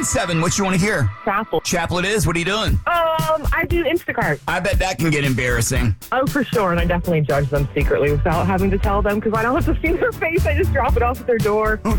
7, what you want to hear? Chapel. Chapel it is. What are you doing? I do Instacart. I bet that can get embarrassing. Oh, for sure. And I definitely judge them secretly without having to tell them because I don't have to see their face. I just drop it off at their door. Ooh,